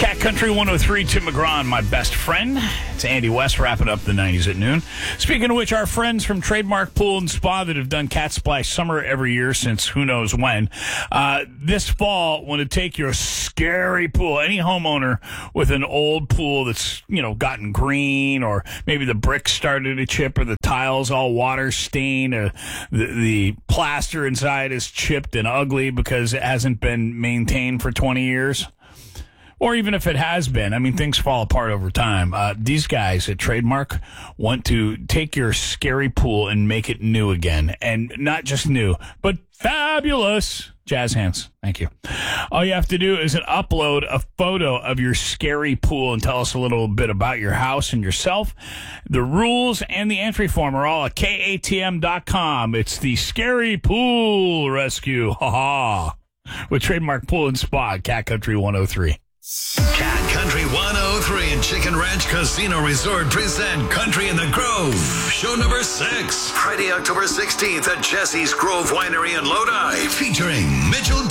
Cat Country 103, Tim McGraw, my best friend. It's Andy West wrapping up the 90s at noon. Speaking of which, our friends from Trademark Pool and Spa that have done Cat Splash Summer every year since who knows when, this fall want to take your scary pool, any homeowner with an old pool that's, gotten green, or maybe the bricks started to chip, or the tiles all water stained, or the plaster inside is chipped and ugly because it hasn't been maintained for 20 years. Or even if it has been, things fall apart over time. These guys at Trademark want to take your scary pool and make it new again. And not just new, but fabulous. Jazz hands. Thank you. All you have to do is upload a photo of your scary pool and tell us a little bit about your house and yourself. The rules and the entry form are all at KATM.com. It's the Scary Pool Rescue. Ha-ha. With Trademark Pool and Spa at Cat Country 103. Cat Country 103 and Chicken Ranch Casino Resort present Country in the Grove. Show number 6. Friday, October 16th at Jesse's Grove Winery in Lodi. Featuring Mitchell